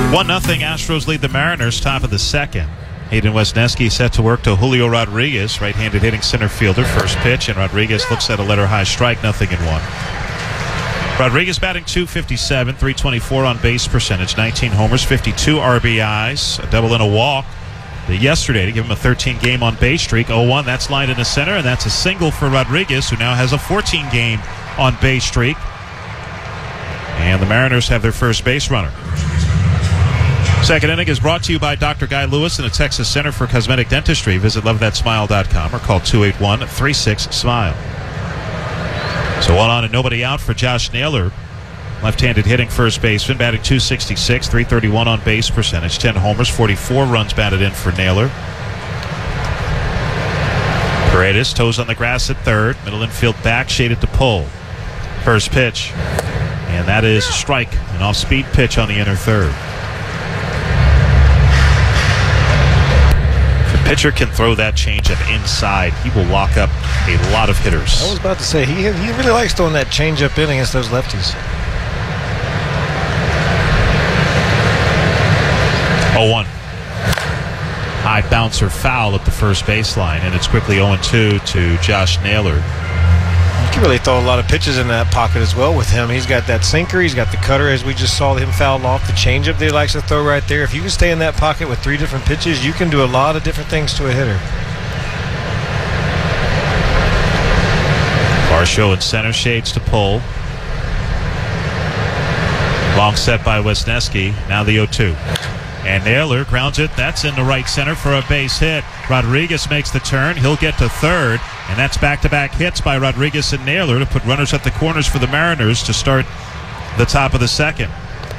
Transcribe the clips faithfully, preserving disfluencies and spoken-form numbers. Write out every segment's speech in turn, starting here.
one nothing Astros lead the Mariners, top of the second. Hayden Wesneski set to work to Julio Rodriguez, right-handed hitting center fielder. First pitch, and Rodriguez looks at a letter-high strike, nothing in one. Rodriguez batting two fifty-seven, three twenty-four on base percentage, nineteen homers, fifty-two R B Is, a double and a walk yesterday to give him a thirteen-game on base streak. oh one, that's lined in the center, and that's a single for Rodriguez, who now has a fourteen-game on base streak. And the Mariners have their first base runner. Second inning is brought to you by Doctor Guy Lewis and the Texas Center for Cosmetic Dentistry. Visit love that smile dot com or call two eight one, three six, smile. So one on and nobody out for Josh Naylor. Left-handed hitting first baseman, batting two sixty-six, three thirty-one on base percentage, ten homers, forty-four runs batted in for Naylor. Paredes toes on the grass at third, middle infield back, shaded to pull. First pitch, and that is a strike, an off-speed pitch on the inner third. Pitcher can throw that changeup inside, he will lock up a lot of hitters. I was about to say, he he really likes throwing that changeup in against those lefties. oh one. High bouncer foul at the first baseline, and it's quickly oh two to Josh Naylor. You can really throw a lot of pitches in that pocket as well with him. He's got that sinker, he's got the cutter, as we just saw him foul off, the changeup that he likes to throw right there. If you can stay in that pocket with three different pitches, you can do a lot of different things to a hitter. Varsho in center, shades to pull. Long set by Wesneski, now the oh two. And Naylor grounds it. That's in the right center for a base hit. Rodriguez makes the turn. He'll get to third. And that's back-to-back hits by Rodriguez and Naylor to put runners at the corners for the Mariners to start the top of the second.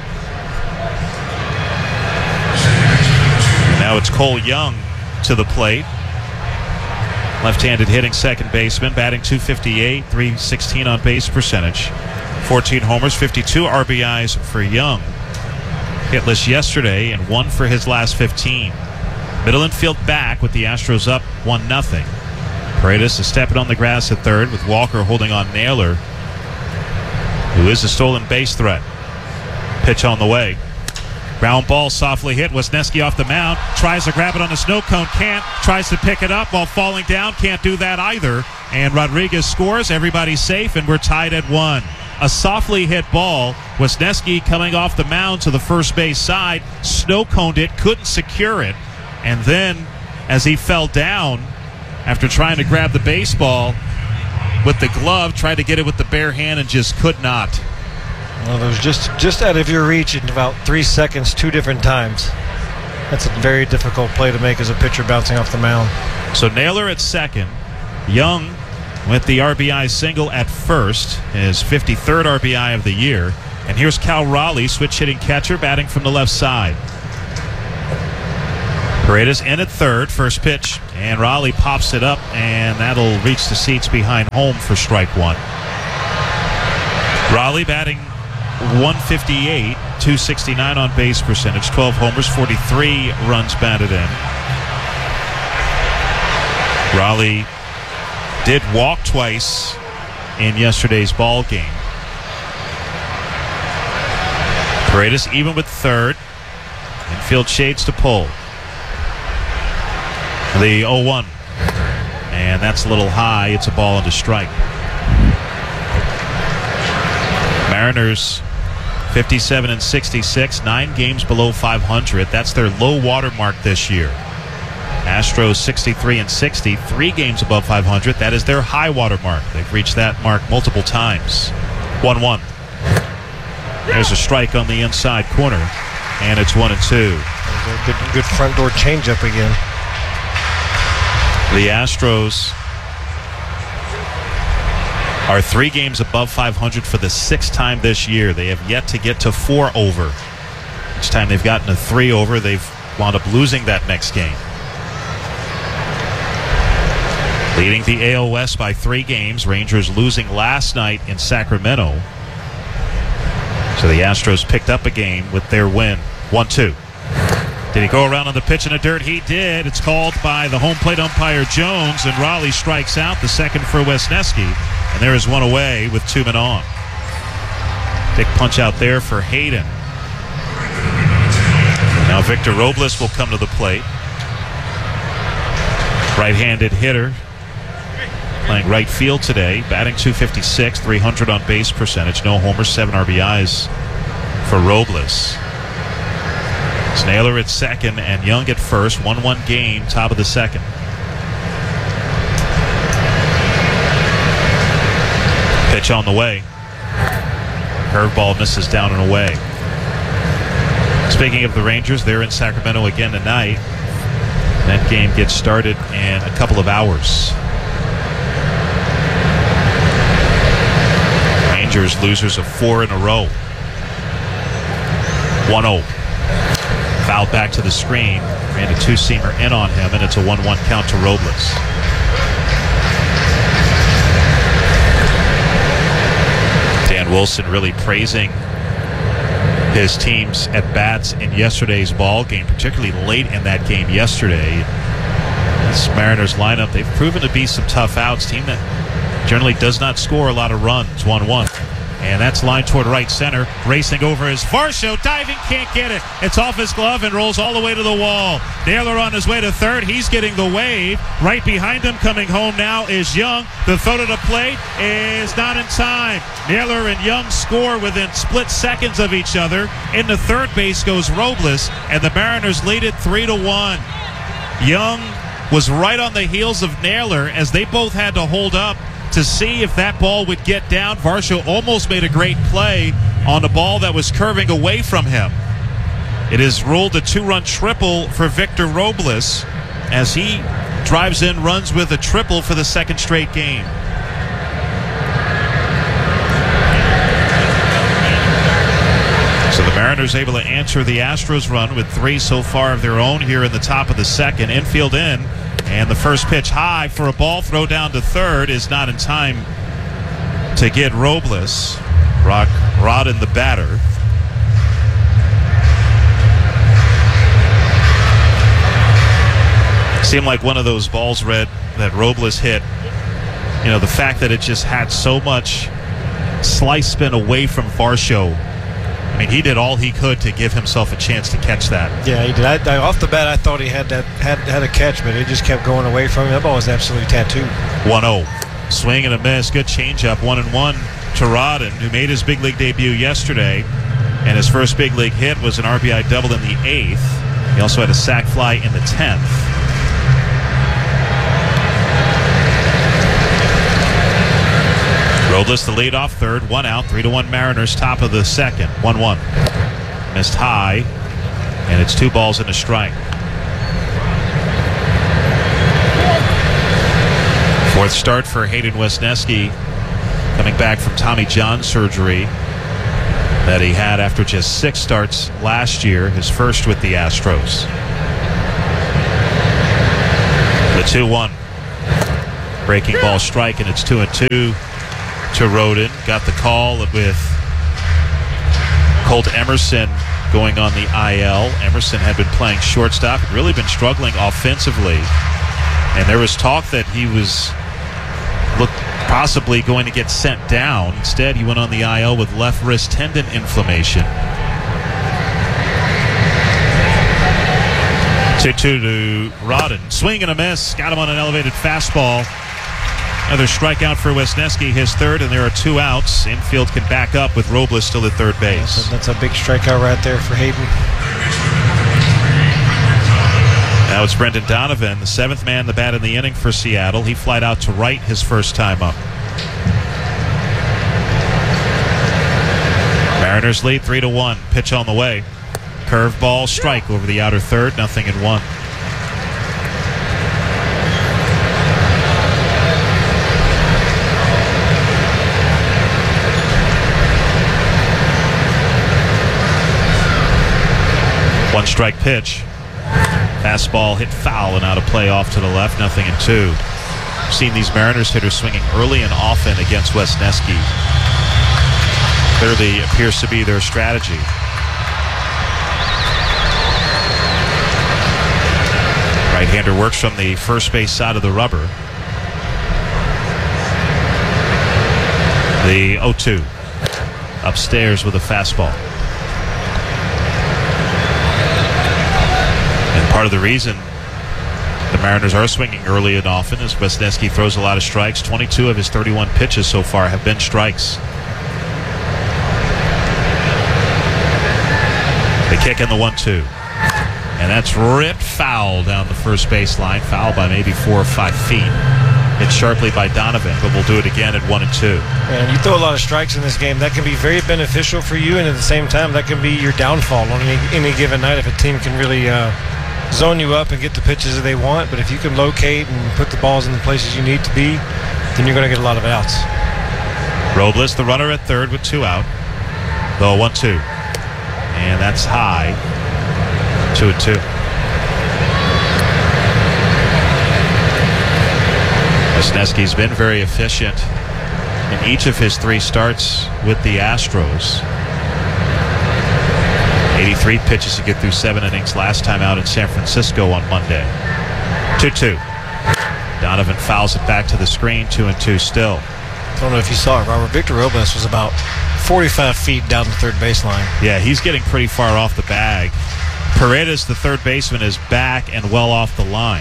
Now it's Cole Young to the plate. Left-handed hitting second baseman, batting two fifty-eight, three sixteen on base percentage. fourteen homers, fifty-two R B Is for Young. Hitless yesterday and one for his last fifteen. Middle infield back with the Astros up one nothing. Paredes is stepping on the grass at third with Walker holding on Naylor, who is a stolen base threat. Pitch on the way. Ground ball softly hit. Wesneski off the mound. Tries to grab it on the snow cone. Can't. Tries to pick it up while falling down. Can't do that either. And Rodriguez scores. Everybody's safe, and we're tied at one. A softly hit ball. Wesneski coming off the mound to the first base side. Snow coned it. Couldn't secure it. And then, as he fell down, after trying to grab the baseball with the glove, tried to get it with the bare hand and just could not. Well, it was just, just out of your reach in about three seconds, two different times. That's a very difficult play to make as a pitcher bouncing off the mound. So Naylor at second. Young with the R B I single at first, his fifty-third R B I of the year. And here's Cal Raleigh, switch hitting catcher, batting from the left side. Paredes in at third, first pitch, and Raleigh pops it up, and that'll reach the seats behind home for strike one. Raleigh batting one fifty-eight, two sixty-nine on base percentage, twelve homers, forty-three runs batted in. Raleigh did walk twice in yesterday's ball game. Paredes even with third. Infield shades to pull. The oh one. And that's a little high. It's a ball and a strike. Mariners fifty-seven and sixty-six, nine games below five hundred. That's their low water mark this year. Astros sixty-three and sixty, three games above five hundred. That is their high water mark. They've reached that mark multiple times. one one. There's a strike on the inside corner, and it's one and two. Good, good front door changeup again. The Astros are three games above five hundred for the sixth time this year. They have yet to get to four over. Each time they've gotten to three over, they've wound up losing that next game. Leading the A L West by three games. Rangers losing last night in Sacramento. So the Astros picked up a game with their win. one two. Did he go around on the pitch in the dirt? He did. It's called by the home plate umpire Jones, and Raleigh strikes out, the second for Wesneski. And there is one away with two men on. Big punch out there for Hayden. Now Victor Robles will come to the plate. Right-handed hitter. Playing right field today. Batting two fifty-six, three hundred on base percentage. No homers, seven R B Is for Robles. It's Naylor at second and Young at first. one one game, top of the second. Pitch on the way. Curveball misses down and away. Speaking of the Rangers, they're in Sacramento again tonight. That game gets started in a couple of hours. Rangers losers of four in a row. one oh. Fouled back to the screen. Ran a two-seamer in on him, and it's a one one count to Robles. Dan Wilson really praising his team's at-bats in yesterday's ball game, particularly late in that game yesterday. This Mariners lineup, they've proven to be some tough outs. Team that generally does not score a lot of runs. one one. And that's line toward right center. Racing over is Varsho. Diving, can't get it. It's off his glove and rolls all the way to the wall. Naylor on his way to third. He's getting the wave. Right behind him, coming home now, is Young. The throw to the plate is not in time. Naylor and Young score within split seconds of each other. In the third base goes Robles, and the Mariners lead it three to one. Young was right on the heels of Naylor as they both had to hold up to see if that ball would get down. Varsho almost made a great play on a ball that was curving away from him. It is ruled a two-run triple for Victor Robles as he drives in runs with a triple for the second straight game. So the Mariners able to answer the Astros run with three so far of their own here in the top of the second. Infield in. And the first pitch high for a ball throw down to third is not in time to get Robles. Rock Rodden the batter. Seemed like one of those balls, Red, that Robles hit. You know, the fact that it just had so much slice spin away from Varsho. I mean, he did all he could to give himself a chance to catch that. Yeah, he did. I, I, off the bat, I thought he had that had had a catch, but it just kept going away from him. That ball was absolutely tattooed. one oh. Swing and a miss. Good changeup. One and one to Rodden, who made his big league debut yesterday. And his first big league hit was an R B I double in the eighth. He also had a sac fly in the tenth. Robles the lead off third, one out, three to one Mariners, top of the second, one one. Missed high, and it's two balls and a strike. Fourth start for Hayden Wesneski, coming back from Tommy John surgery that he had after just six starts last year, his first with the Astros. The two one. Breaking ball strike, and it's two and two. To Rodden. Got the call with Colt Emerson going on the I L. Emerson had been playing shortstop, had really been struggling offensively, and there was talk that he was looked possibly going to get sent down. Instead, he went on the I L with left wrist tendon inflammation. two two to Rodden. Swing and a miss. Got him on an elevated fastball. Another strikeout for Wesneski, his third, and there are two outs. Infield can back up with Robles still at third base. That's a, that's a big strikeout right there for Hayden. Now it's Brendan Donovan, the seventh man the bat in the inning for Seattle. He flied out to right his first time up. Mariners lead three to one. Pitch on the way. Curveball, strike over the outer third, nothing in one. One strike pitch. Fastball hit foul and out of play off to the left. Nothing in two. We've seen these Mariners hitters swinging early and often against Wesneski. Clearly appears to be their strategy. Right-hander works from the first base side of the rubber. The oh two. Upstairs with a fastball. Part of the reason the Mariners are swinging early and often is Wesneski throws a lot of strikes. twenty-two of his thirty-one pitches so far have been strikes. The kick in the one two. And that's ripped foul down the first baseline. Foul by maybe four or five feet. Hit sharply by Donovan, but we'll do it again at one and two. And you throw a lot of strikes in this game. That can be very beneficial for you, and at the same time, that can be your downfall on any, any given night if a team can really uh, zone you up and get the pitches that they want. But if you can locate and put the balls in the places you need to be, then you're going to get a lot of outs. Robles, the runner at third with two out. The one two. And that's high. Two and two. Wesneski's been very efficient in each of his three starts with the Astros. eighty-three pitches to get through seven innings last time out in San Francisco on Monday. two two. Donovan fouls it back to the screen. two and two still. I don't know if you saw it, Robert. Victor Robles was about forty-five feet down the third baseline. Yeah, he's getting pretty far off the bag. Paredes, the third baseman, is back and well off the line.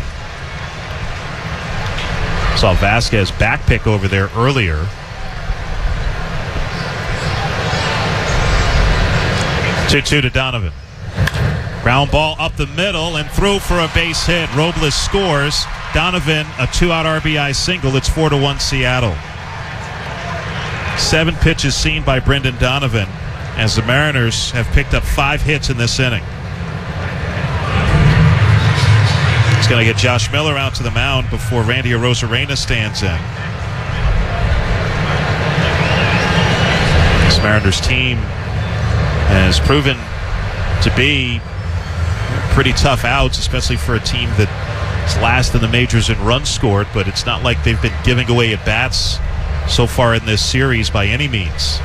Saw Vasquez back pick over there earlier. two two to Donovan. Ground ball up the middle and through for a base hit. Robles scores. Donovan, a two-out R B I single. It's four to one Seattle. Seven pitches seen by Brendan Donovan as the Mariners have picked up five hits in this inning. He's going to get Josh Miller out to the mound before Randy Arozarena stands in. This Mariners team has proven to be pretty tough outs, especially for a team that's last in the majors in runs scored, but it's not like they've been giving away at bats so far in this series by any means.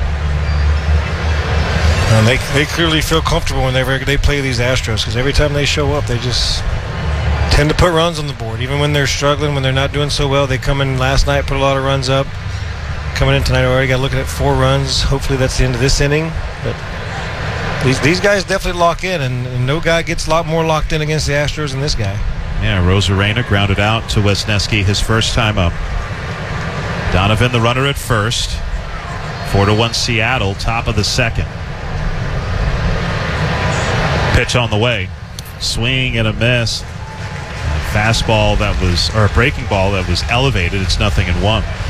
And they they clearly feel comfortable whenever they play these Astros, because every time they show up, they just tend to put runs on the board. Even when they're struggling, when they're not doing so well, they come in last night, put a lot of runs up. Coming in tonight, already got looking at four runs. Hopefully that's the end of this inning. But these these guys definitely lock in, and, and no guy gets a lot more locked in against the Astros than this guy. Yeah, Arozarena grounded out to Wesneski his first time up. Donovan, the runner at first. Four to one Seattle, top of the second. Pitch on the way. Swing and a miss. Fastball that was, or a breaking ball that was elevated. It's nothing in one.